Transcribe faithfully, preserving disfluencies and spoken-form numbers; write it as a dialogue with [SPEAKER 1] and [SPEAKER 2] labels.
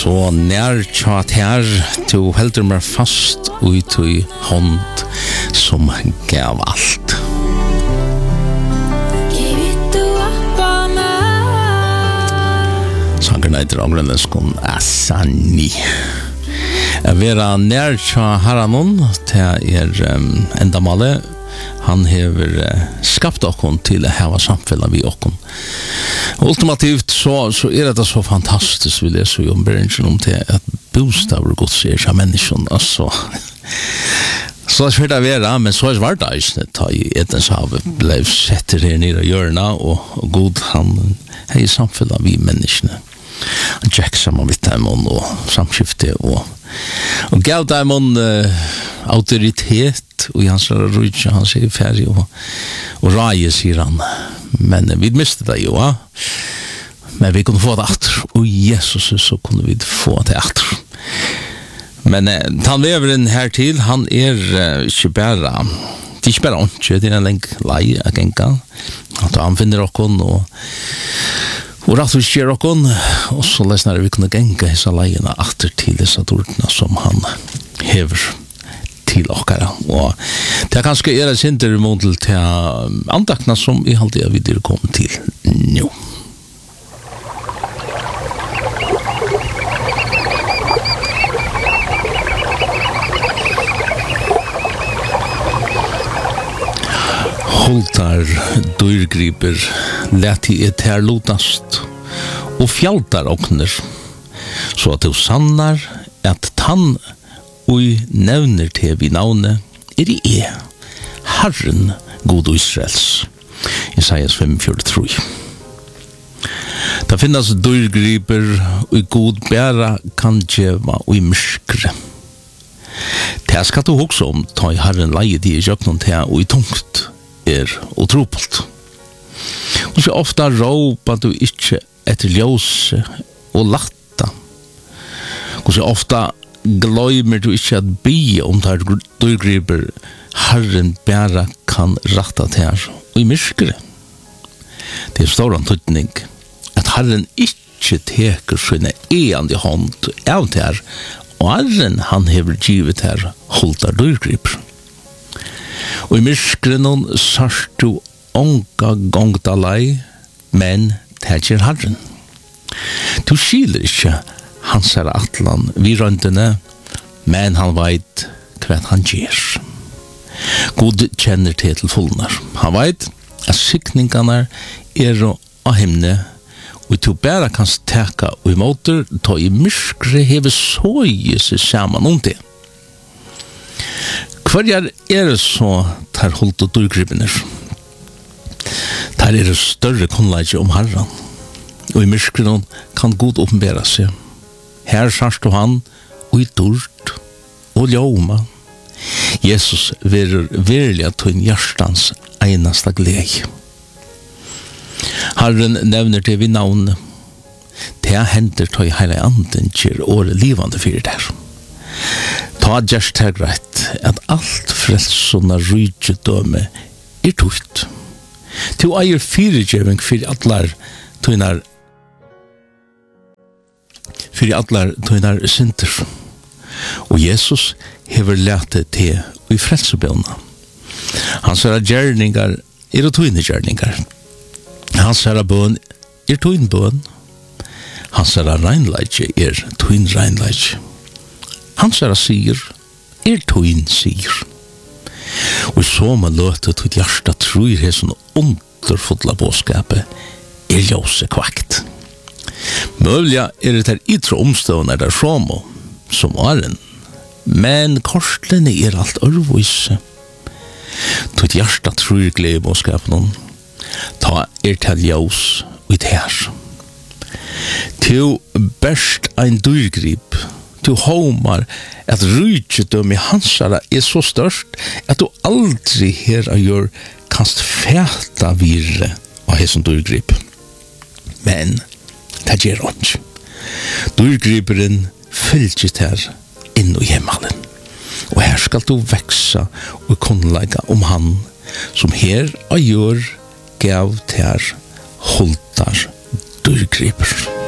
[SPEAKER 1] Så nær tjat her, du heldur meg fast ut i hånd som gav alt. Sangren heter anglendeskon Asani. Jeg vera nær tja haranon til er um, endamale. Han hever uh, skapt okkon til å hava samfella vi okkon. Ultimativt så, så er det så fantastisk, vi leser jo om berensjen om til at bostaver gods er som mennesken, altså. Så er det vera, men så er det vært eisne, ta i Edens hav, ble setter her nere i hjørna, og, og god, han er i samfella vi menneskene. Han tjekk sammen med dem og samskifte, og, og gav dem uh, autoritet, og i hans rujtje, han sier ferdig, og, og raje, sier han. Men vi miste det jo, ja. Men vi kunne få det atter, og Jesus så kunne vi få det atter. Men eh, han lever inn her til, han er uh, ikke bare, det er ikke bare åndsje, det er en lenk leie, jeg genka. Han finner okkon, og og rett og skjer okkon, og så lesner vi kunne genka hessa leiene atter til disse tordene som han hever til okkara. Og det er kanskje er det sinter imodel til andakna som i alltid er videre kommet til nå. Holtar dyrgriper leti et her lotast og fjaldar okner så at du sannar at tann og nevner til vi navnet er i e Herren god Israels Isaias fem fyrtiotre. Det finnes dyrgriper og god bæra kan djeva og i myskre. Det skal du også om ta i Herren leie de i jøknen til og i tungt er utroppelt. Og så ofta råpa du ikke etter ljøse og latta. Og så ofta gløymer du ikke at bie om der dyrgriper Herren bæra kan ratta til her og i myskere. Det er stor antydning at Herren ikke teker sine eande hånd av til her og Herren han hever givet her holdar dyrgriper. Og i myskrenon sørst du onga gongta lei, men tætjer Herren. Du skiler ikke hans er atlan vi røntene, men han veit hva han gjør. God kjenner til til fullnar. Han veit at sikningarna er av himne, og du bare kan steka og i måter, ta i myskre heve såje seg saman om det. Hverjar er det så tar holdt og dyrgripiner? Der er det større kunnleidje om Herren, og i myskren kan god oppenbæra seg. Her sarst du han, og i durt, og ljoma. Jesus verer verilig at hun hjertans einasta glei. Herren nevner det vi navnet. Det hender tog heile anden kjer åre livande fyrir der. Ta gjerst her greit at alt frelsona rydgjedøme er tutt. Du eier fyrirgjeving fyrir allar tøynar fyrir allar tøynar synder. Og Jesus hever lete til i frelsebøna. Hans herra gjerningar er tøyne gjerningar. Hans herra bøn er tøyne bøn. Hans herra reinleitje er tøyne reinleitje. Hans herra sier er tøyn sier. Og så man løte til hjersta tror jeg sånn underfulla båskapet er ljøse kvakt. Mølja er det her ytre omstående der framme som åren, men korslene er alt ørvise. Til hjersta tror jeg glede båskapen ta er til ljøs og i her. Til best ein dyrgrip du homar at rydgjedøm i hansara er så størst at du aldri her av gjør kanst fæta virre av hesson dyrgrip. Men det gjør ikke. Dyrgriperen fylgjet her inn i himmelen. Og her skal du veksa og kunnleika om han som her av gjør gav til holdar dyrgriper.